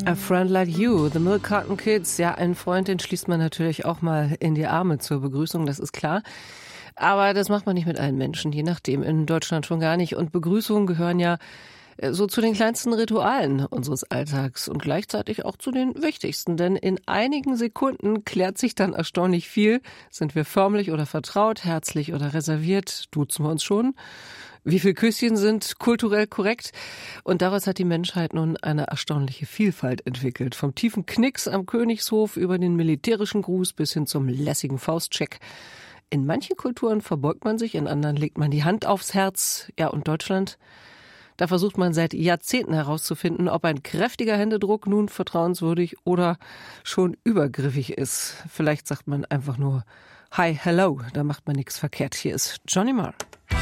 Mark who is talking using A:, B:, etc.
A: A Friend Like You, The Milk Carton Kids. Ja, einen Freund, den schließt man natürlich auch mal in die Arme zur Begrüßung, das ist klar. Aber das macht man nicht mit allen Menschen, je nachdem. In Deutschland schon gar nicht. Und Begrüßungen gehören ja so zu den kleinsten Ritualen unseres Alltags und gleichzeitig auch zu den wichtigsten. Denn in einigen Sekunden klärt sich dann erstaunlich viel. Sind wir förmlich oder vertraut, herzlich oder reserviert? Duzen wir uns schon? Wie viele Küsschen sind kulturell korrekt? Und daraus hat die Menschheit nun eine erstaunliche Vielfalt entwickelt. Vom tiefen Knicks am Königshof über den militärischen Gruß bis hin zum lässigen Faustcheck. In manchen Kulturen verbeugt man sich, in anderen legt man die Hand aufs Herz. Ja, und Deutschland? Da versucht man seit Jahrzehnten herauszufinden, ob ein kräftiger Händedruck nun vertrauenswürdig oder schon übergriffig ist. Vielleicht sagt man einfach nur Hi, hello, da macht man nichts verkehrt. Hier ist Johnny Marr.